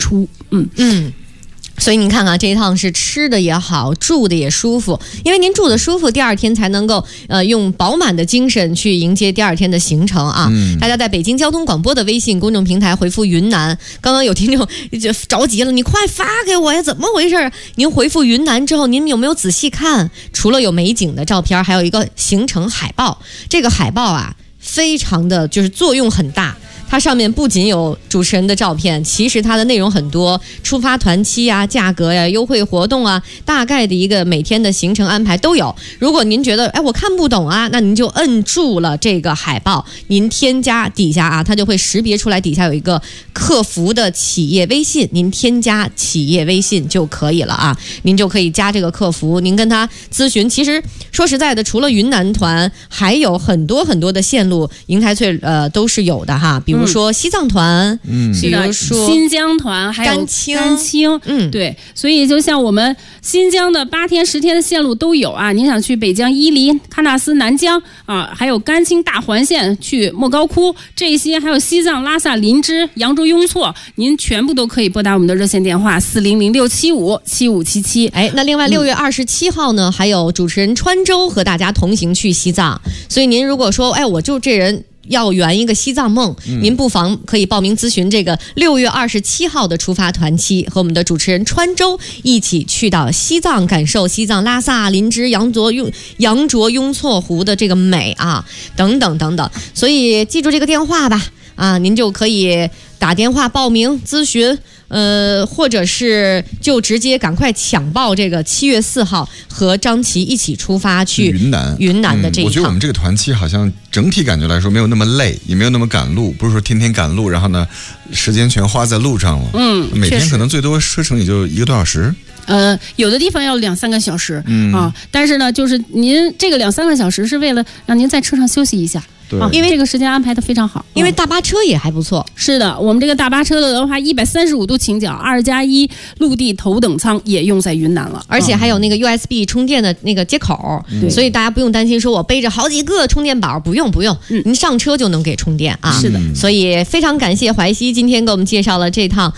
出。 所以你看看这一趟是吃的也好，住的也舒服，因为您住的舒服，第二天才能够用饱满的精神去迎接第二天的行程啊。大家在北京交通广播的微信公众平台回复云南，刚刚有听众就着急了，你快发给我呀，怎么回事？您回复云南之后，您有没有仔细看？除了有美景的照片，还有一个行程海报。这个海报啊，非常的就是作用很大。它上面不仅有主持人的照片，其实它的内容很多，出发团期啊、价格呀、优惠活动啊，大概的一个每天的行程安排都有。如果您觉得我看不懂啊，那您就摁住了这个海报，您添加底下啊，它就会识别出来底下有一个客服的企业微信，您添加企业微信就可以了啊，您就可以加这个客服，您跟他咨询。其实说实在的，除了云南团，还有很多很多的线路，银台翠都是有的哈，比如说西藏团，比如说新疆团，还有甘青，对，所以就像我们新疆的8天10天的线路都有啊。您想去北疆、伊犁、喀纳斯、南疆啊，还有甘青大环线去莫高窟这些，还有西藏拉萨、林芝、扬州、雍措，您全部都可以拨打我们的热线电话400-675-7577。 那另外6月27号呢，还有主持人川州和大家同行去西藏，所以您如果说我就这人要圆一个西藏梦，您不妨可以报名咨询这个6月27号的出发团期，和我们的主持人川州一起去到西藏，感受西藏拉萨、林芝、羊卓、雍措湖的这个美啊，等等等等。所以记住这个电话吧，您就可以打电话报名咨询。或者是就直接赶快抢报这个7月4号和张琪一起出发去云南的这一趟。 我觉得我们这个团期好像整体感觉来说没有那么累，也没有那么赶路，不是说天天赶路，然后呢时间全花在路上了。每天可能最多车程也就1个多小时。 有的地方要2-3个小时但是呢，就是您这个2-3个小时是为了让您在车上休息一下。因为这个时间安排的非常好， 因为大巴车也还不错。 是的，我们这个大巴车的话，135度倾角2+1陆地头等舱也用在云南了， 而且还有那个 USB 充电的那个接口，所以大家不用担心说我背着好几个充电宝，不用，您上车就能给充电啊。 是的， 所以非常感谢淮西今天给我们介绍了这趟